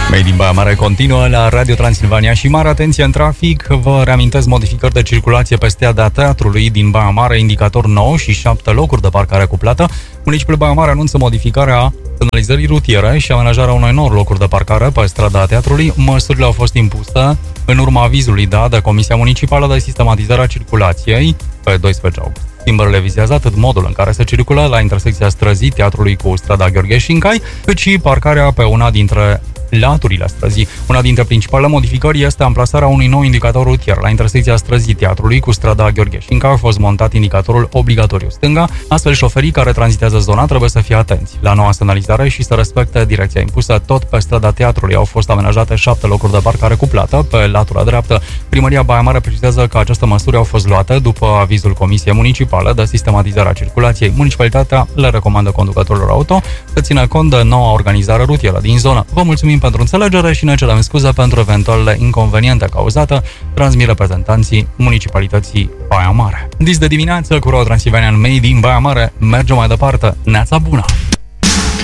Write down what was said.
Mei din Baia Mare continuă la Radio Transilvania și mare atenție în trafic. Vă reamintesc modificări de circulație pe strada Teatrului din Baia Mare, indicator 9 și 7 locuri de parcare cuplată. Municipiul Baia Mare anunță modificarea semnalizării rutiere și amenajarea unor noi locuri de parcare pe strada Teatrului. Măsurile au fost impuse în urma avizului dat de Comisia Municipală de Sistematizare a Circulației pe 12 august. Schimbările vizează atât modul în care se circulă la intersecția străzii Teatrului cu strada Gheorghe Șincai, cât și parcarea pe una dintre laturile străzii. Una dintre principalele modificări este amplasarea unui nou indicator rutier. La intersecția străzii Teatrului cu strada Gheorghe Șincai a fost montat indicatorul obligatoriu stânga, astfel șoferii care tranzitează zona trebuie să fie atenți la noua semnalizare și să respecte direcția impusă. Tot pe strada Teatrului au fost amenajate 7 locuri de parcare cuplată pe latura dreaptă. Primăria Baia Mare precizează că aceste măsuri au fost luate după avizul Comisiei Municipale de Sistematizare a Circulației. Municipalitatea le recomandă conducătorilor auto să țină cont de noua organizare rutieră din zonă. Vă mulțumim pentru înțelegere și ne cerem scuze pentru eventualele inconveniente cauzate, transmit reprezentanții Municipalității Baia Mare. Dis de dimineață cu Radio Transilvania în Mei din Baia Mare, mergem mai departe. Neața bună!